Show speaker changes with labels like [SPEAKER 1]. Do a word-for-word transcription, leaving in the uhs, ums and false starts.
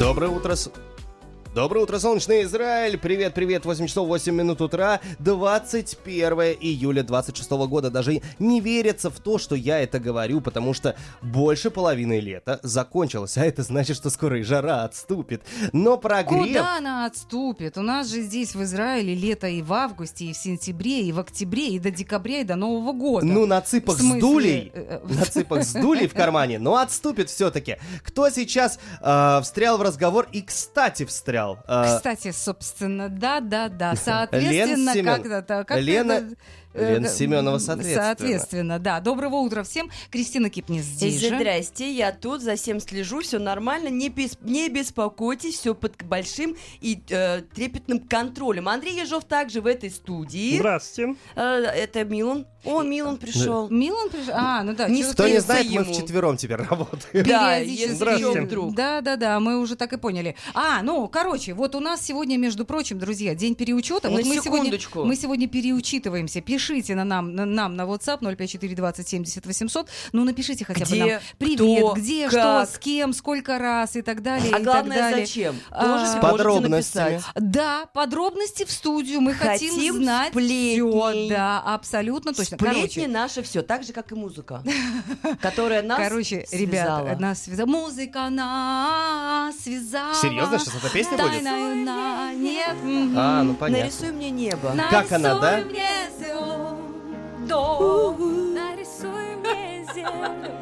[SPEAKER 1] Доброе утро, с... Доброе утро, солнечный Израиль! Привет, привет, восемь часов восемь минут утра, двадцать первое июля двадцать шестого года. Даже не верится в то, что я это говорю, потому что больше половины лета закончилось, а это значит, что скоро и жара отступит. Но прогрев...
[SPEAKER 2] Куда она отступит? У нас же здесь в Израиле лето и в августе, и в сентябре, и в октябре, и до декабря, и до Нового года.
[SPEAKER 1] Ну, на цыпах
[SPEAKER 2] смысле...
[SPEAKER 1] с дулей, на цыпах с дулей в кармане, но отступит все-таки. Кто сейчас э, встрял в разговор и, кстати, встрял?
[SPEAKER 2] Кстати, собственно, да-да-да, соответственно,
[SPEAKER 1] Лен
[SPEAKER 2] как-то... Как
[SPEAKER 1] Лена... Лена Семенова, соответственно.
[SPEAKER 2] Соответственно, да. Доброго утра всем. Кристина Кипнис здесь же.
[SPEAKER 3] Здрасте, я тут, за всем слежу, все нормально, не, бес, не беспокойтесь, все под большим и э, трепетным контролем. Андрей Ежов также в этой студии.
[SPEAKER 4] Здравствуйте.
[SPEAKER 3] Э, это Милан. О, Милан пришел.
[SPEAKER 2] Милан пришел? А, ну да.
[SPEAKER 3] Не
[SPEAKER 1] Кто не знает,
[SPEAKER 3] ему.
[SPEAKER 1] мы вчетвером теперь работаем.
[SPEAKER 3] Да,
[SPEAKER 2] Периодически.
[SPEAKER 3] вдруг.
[SPEAKER 2] Да-да-да, мы уже так и поняли. А, ну, короче, вот у нас сегодня, между прочим, друзья, день переучета.
[SPEAKER 3] На
[SPEAKER 2] вот мы
[SPEAKER 3] секундочку.
[SPEAKER 2] сегодня, мы сегодня переучитываемся. Пишите на нам, на, нам на WhatsApp ноль пять четыре двадцать семьдесят восемьсот. Ну, напишите хотя
[SPEAKER 3] Где,
[SPEAKER 2] бы нам. Привет,
[SPEAKER 3] кто,
[SPEAKER 2] где,
[SPEAKER 3] как.
[SPEAKER 2] что, с кем, сколько раз и так далее.
[SPEAKER 3] А
[SPEAKER 2] и
[SPEAKER 3] главное,
[SPEAKER 2] так далее.
[SPEAKER 3] зачем?
[SPEAKER 2] А,
[SPEAKER 3] Тоже
[SPEAKER 2] с
[SPEAKER 3] можете
[SPEAKER 1] подробностями.
[SPEAKER 3] написать.
[SPEAKER 2] Да, подробности в студию. Мы хотим,
[SPEAKER 3] Хотим
[SPEAKER 2] знать
[SPEAKER 3] сплетней.
[SPEAKER 2] всё. Да, абсолютно точно.
[SPEAKER 3] Сплетни
[SPEAKER 2] Короче,
[SPEAKER 3] наше все, так же, как и музыка, которая нас
[SPEAKER 2] Короче,
[SPEAKER 3] связала.
[SPEAKER 2] ребята, нас связала. Музыка нас связала.
[SPEAKER 1] Серьезно? Сейчас эта песня будет?
[SPEAKER 2] На, нет.
[SPEAKER 1] А, ну понятно.
[SPEAKER 3] Нарисуй мне небо.
[SPEAKER 1] Как она, да?
[SPEAKER 2] Нарисуй мне звёзд.